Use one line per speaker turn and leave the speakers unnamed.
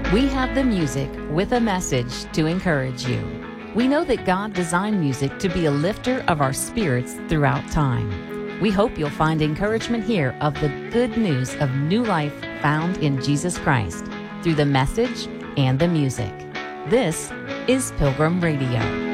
We have the music with a message to encourage you. We know that God designed music to be a lifter of our spirits throughout time. We hope you'll find encouragement here of the good news of new life found in Jesus Christ through the message and the music. This is Pilgrim Radio.